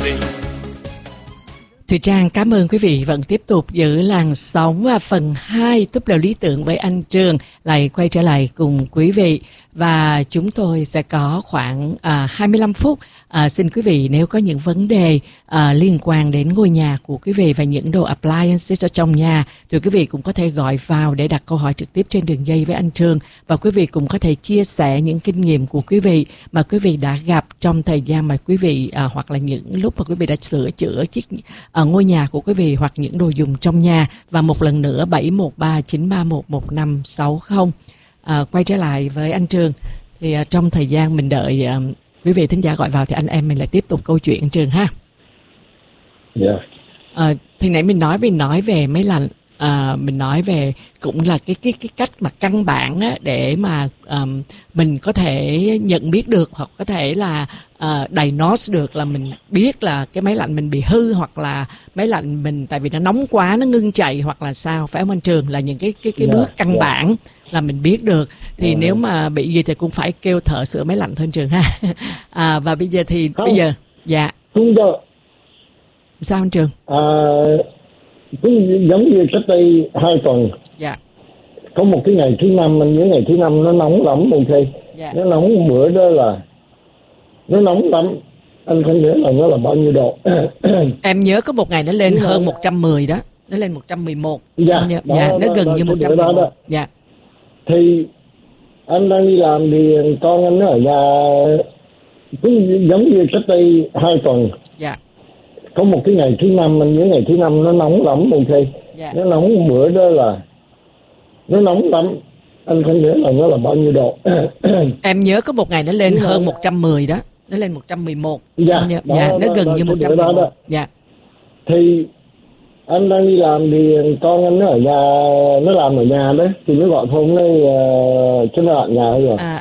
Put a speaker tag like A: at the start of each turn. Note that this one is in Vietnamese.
A: Thùy Trang cảm ơn quý vị vẫn tiếp tục giữ làn sóng và phần 2 túp lều lý tưởng với anh Trường lại quay trở lại cùng quý vị và chúng tôi sẽ có khoảng 25 phút. Xin quý vị nếu có những vấn đề liên quan đến ngôi nhà của quý vị và những đồ appliances ở trong nhà thì quý vị cũng có thể gọi vào để đặt câu hỏi trực tiếp trên đường dây với anh Trường và quý vị cũng có thể chia sẻ những kinh nghiệm của quý vị mà quý vị đã gặp trong thời gian mà quý vị hoặc là những lúc mà quý vị đã sửa chữa ngôi nhà của quý vị hoặc những đồ dùng trong nhà. Và một lần nữa 713-931-1560. Quay trở lại với anh Trường thì trong thời gian mình đợi quý vị thính giả gọi vào thì anh em mình lại tiếp tục câu chuyện anh Trường ha.
B: Dạ.
A: Thì nãy mình nói về máy lạnh, mình nói về cũng là cái cách mà căn bản á, để mà mình có thể nhận biết được hoặc có thể là diagnose được là mình biết là cái máy lạnh mình bị hư hoặc là máy lạnh mình tại vì nó nóng quá nó ngưng chạy hoặc là sao, phải không anh Trường? Là những cái bước căn bản là mình biết được. Thì nếu mà bị gì thì cũng phải kêu thợ sửa máy lạnh thôi anh Trường ha. Và bây giờ thì
B: không.
A: Bây giờ dạ
B: Không giờ
A: sao anh Trường?
B: Cũng giống như cách đây 2 tuần.
A: Dạ.
B: Có một cái ngày thứ năm, mình nhớ ngày thứ năm nó nóng lắm một khi.
A: Dạ.
B: Nó nóng bữa đó là nó nóng lắm. Anh không nhớ là nó là bao nhiêu độ.
A: Em nhớ có một ngày nó lên hơn 110 đó. Nó lên 111.
B: Dạ,
A: nó gần như 111. Dạ.
B: Thì anh đang đi làm thì con anh nó ở nhà cũng giống như cách đây 2 tuần.
A: Dạ.
B: Có một cái ngày thứ năm, mình nhớ ngày thứ năm nó nóng lắm một khi.
A: Dạ.
B: Nó nóng bữa đó là nó nóng lắm. Anh không nhớ là nó là bao nhiêu độ.
A: Em nhớ có một ngày nó lên hơn 110 đó. Nó lên 111.
B: Dạ,
A: nó gần như 111. Dạ.
B: Thì anh đang đi làm thì con anh nó ở nhà, nó làm ở nhà đấy thì nó gọi phone đây cho nó ở nhà rồi.